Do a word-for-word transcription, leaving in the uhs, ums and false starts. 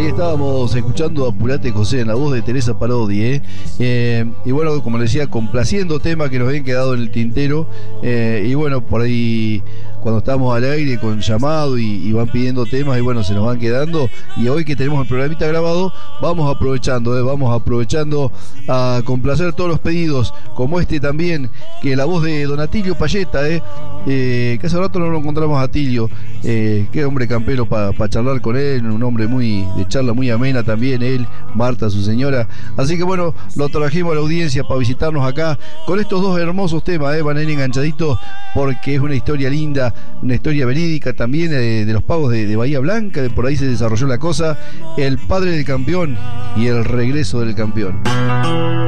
estábamos escuchando a Apurate José en la voz de Teresa Parodi, ¿eh? Eh, y bueno, como les decía, complaciendo temas que nos habían quedado en el tintero, eh, y bueno, por ahí cuando estamos al aire con llamado y, y van pidiendo temas y bueno, se nos van quedando, y hoy que tenemos el programita grabado, vamos aprovechando, ¿eh? vamos aprovechando a complacer todos los pedidos, como este también, que la voz de Don Atilio Payeta, ¿eh? Eh, que hace rato no lo encontramos a Atilio, eh, qué hombre campero para pa charlar con él, un hombre muy de charla muy amena también, él, Marta, su señora. Así que bueno, lo trajimos a la audiencia para visitarnos acá con estos dos hermosos temas, eh, van a ir enganchaditos porque es una historia linda, una historia verídica también, eh, de los pagos de, de Bahía Blanca, de por ahí se desarrolló la cosa, el padre del campeón y el regreso del campeón.